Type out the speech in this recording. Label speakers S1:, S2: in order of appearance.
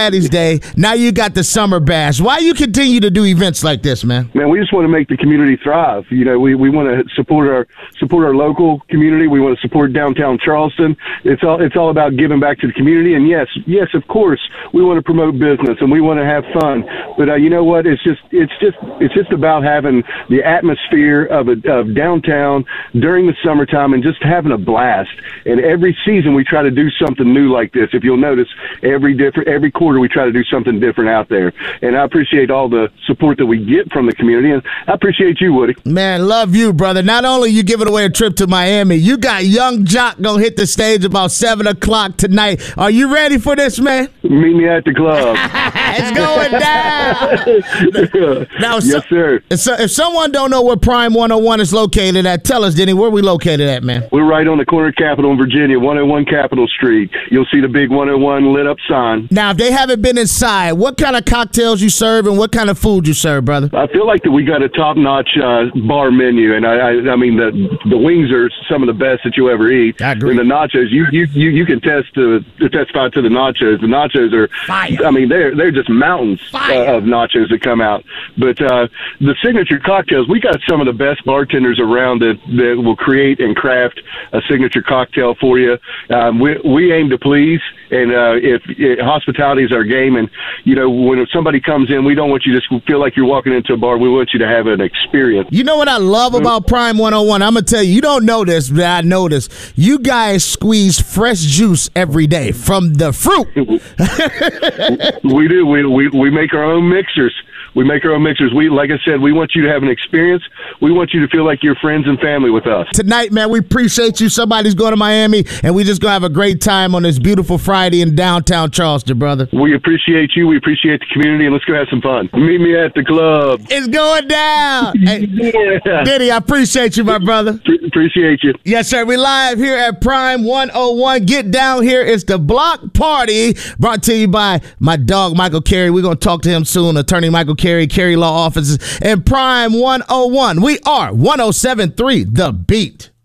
S1: Daddy's Day. Now you got the Summer Bash. Why you continue to do events like this, man?
S2: Man, we just want to make the community thrive. You know, we want to support our local community. We want to support downtown Charleston. It's all about giving back to the community. And yes, of course, we want to promote business and we want to have fun. But you know what? It's just about having the atmosphere of downtown during the summertime and just having a blast. And every season we try to do something new like this. If you'll notice, every quarter we try to do something different out there. And I appreciate all the support that we get from the community, and I appreciate you, Woody.
S1: Man, love you, brother. Not only you giving away a trip to Miami, you got Young Jock gonna hit the stage about 7 o'clock tonight. Are you ready for this, man?
S2: Meet me at the club.
S1: It's going down. Now,
S2: yes, sir.
S1: So if someone don't know where Prime 101 is located at, tell us, Denny, where we located at, man?
S2: We're right on the corner of Capitol and Virginia, 101 Capitol Street. You'll see the big 101 lit up sign.
S1: Now, if they haven't been inside, what kind of cocktails you serve and what kind of food you serve, brother?
S2: I feel like that we got a top-notch bar menu, and I mean the wings are some of the best that you ever eat.
S1: I agree.
S2: And the nachos, you can testify to the nachos. The nachos are
S1: fire.
S2: I mean, they're just mountains of nachos that come out. But the signature cocktails, we got some of the best bartenders around that will create and craft a signature cocktail for you. We aim to please, and if hospitality is our game, and you know, when somebody comes in, we don't want you to just feel like you're walking into a bar. We want you to have an experience.
S1: You know what I love about Prime 101? I'm gonna tell you, you don't know this, but I know this. You guys squeeze fresh juice every day from the fruit.
S2: We do. We make our own mixers. We make our own mixers. Like I said, we want you to have an experience. We want you to feel like you're friends and family with us.
S1: Tonight, man, we appreciate you. Somebody's going to Miami, and we just going to have a great time on this beautiful Friday in downtown Charleston, brother.
S2: We appreciate you. We appreciate the community, and let's go have some fun. Meet me at the club.
S1: It's going down. Hey,
S2: yeah.
S1: Diddy, I appreciate you, my brother.
S2: Appreciate you.
S1: Yes, sir. We live here at Prime 101. Get down here. It's the block party brought to you by my dog, Michael Carey. We're going to talk to him soon. Attorney Michael Carey Law Offices, and Prime 101. We are 107.3 The Beat.